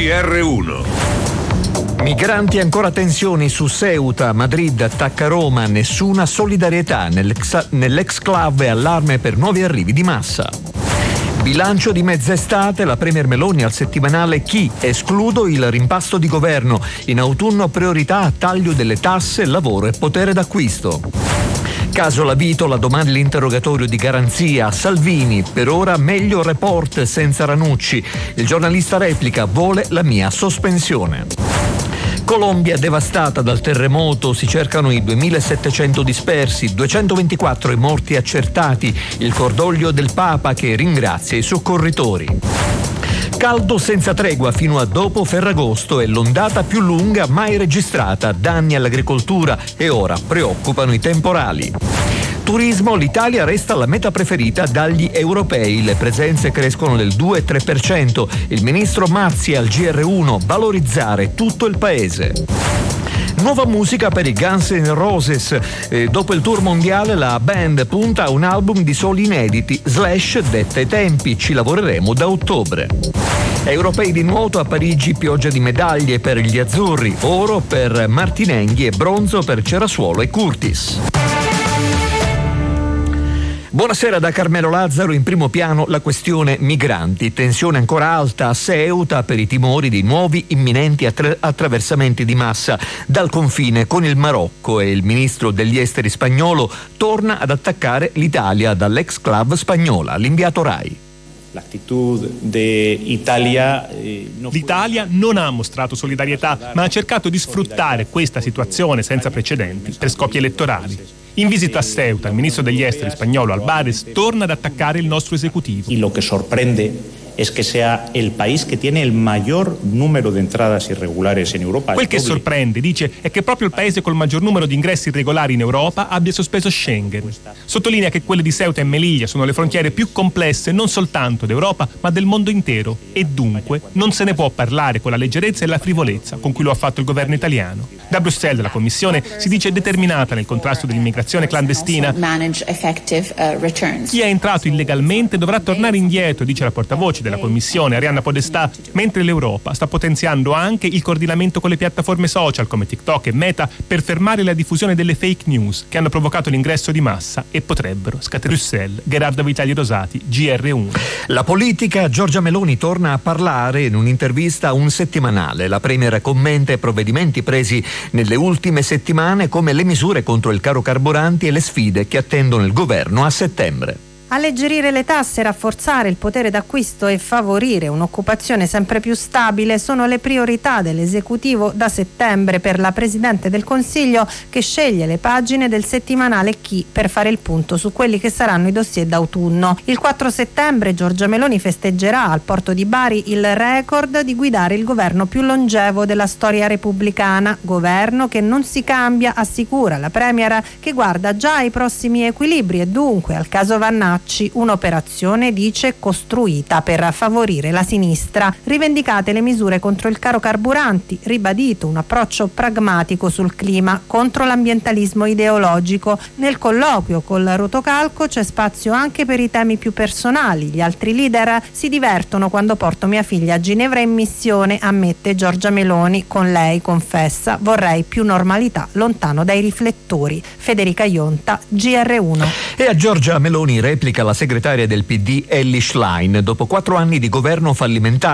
GR1. Migranti, ancora tensioni su Ceuta, Madrid attacca Roma, nessuna solidarietà nell'exclave, allarme per nuovi arrivi di massa. Bilancio di mezz'estate, la premier Meloni al settimanale Chi, escludo il rimpasto di governo, in autunno priorità a taglio delle tasse, lavoro e potere d'acquisto. Caso Lavitola, domani l'interrogatorio di garanzia. Salvini, per ora meglio report senza Ranucci. Il giornalista replica, vuole la mia sospensione. Colombia devastata dal terremoto, si cercano i 2.700 dispersi, 224 i morti accertati, il cordoglio del Papa che ringrazia i soccorritori. Caldo senza tregua fino a dopo Ferragosto, è l'ondata più lunga mai registrata, danni all'agricoltura e ora preoccupano i temporali. Turismo, l'Italia resta la meta preferita dagli europei, le presenze crescono del 2-3%, il ministro Mazzi al GR1, valorizzare tutto il paese. Nuova musica per i Guns N' Roses. Dopo il tour mondiale la band punta a un album di soli inediti. Slash detta i tempi, ci lavoreremo da ottobre. Europei di nuoto a Parigi, pioggia di medaglie per gli azzurri, oro per Martinenghi e bronzo per Cerasuolo e Curtis. Buonasera da Carmelo Lazzaro. In primo piano la questione migranti. Tensione ancora alta a Ceuta per i timori di nuovi imminenti attraversamenti di massa dal confine con il Marocco, e il ministro degli esteri spagnolo torna ad attaccare l'Italia dall'exclave spagnola. L'inviato Rai. L'Italia non ha mostrato solidarietà, ma ha cercato di sfruttare questa situazione senza precedenti per scopi elettorali. In visita a Ceuta, il ministro degli esteri spagnolo Álvarez torna ad attaccare il nostro esecutivo. Y lo que sorprende es que sea el país que tiene el mayor número de entradas irregulares en Europa. Quel che sorprende, dice, è che proprio il paese col maggior numero di ingressi irregolari in Europa abbia sospeso Schengen. Sottolinea che quelle di Ceuta e Melilla sono le frontiere più complesse non soltanto d'Europa, ma del mondo intero, e dunque non se ne può parlare con la leggerezza e la frivolezza con cui lo ha fatto il governo italiano. Da Bruxelles la Commissione si dice determinata nel contrasto dell'immigrazione clandestina. Chi è entrato illegalmente dovrà tornare indietro, dice la portavoce della Commissione, Arianna Podestà, mentre l'Europa sta potenziando anche il coordinamento con le piattaforme social come TikTok e Meta per fermare la diffusione delle fake news che hanno provocato l'ingresso di massa e potrebbero scatenare. Bruxelles, Gerardo Vitali Rosati, GR1. La politica, Giorgia Meloni torna a parlare in un'intervista a un settimanale. La premier commenta i provvedimenti presi nelle ultime settimane come le misure contro il caro carburanti e le sfide che attendono il governo a settembre. Alleggerire le tasse, rafforzare il potere d'acquisto e favorire un'occupazione sempre più stabile sono le priorità dell'esecutivo da settembre per la Presidente del Consiglio, che sceglie le pagine del settimanale Chi per fare il punto su quelli che saranno i dossier d'autunno. Il 4 settembre Giorgia Meloni festeggerà al porto di Bari il record di guidare il governo più longevo della storia repubblicana. Governo che non si cambia, assicura la Premier, che guarda già ai prossimi equilibri e dunque al caso Vannacci. Un'operazione, dice, costruita per favorire la sinistra. Rivendicate le misure contro il caro carburanti, ribadito un approccio pragmatico sul clima, contro l'ambientalismo ideologico. Nel colloquio col rotocalco c'è spazio anche per i temi più personali. Gli altri leader si divertono quando porto mia figlia a Ginevra in missione, ammette Giorgia Meloni. Con lei, confessa, vorrei più normalità lontano dai riflettori. Federica Ionta, GR1. E a Giorgia Meloni replica la segretaria del PD Elly Schlein. Dopo 4 anni di governo fallimentare